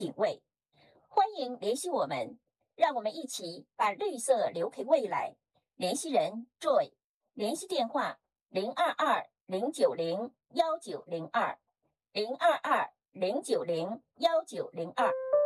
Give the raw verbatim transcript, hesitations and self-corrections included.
品味。欢迎联系我们，让我们一起把绿色留给未来。联系人 Joy， 联系电话零二二零九零幺九零二零二二零九零幺九零二。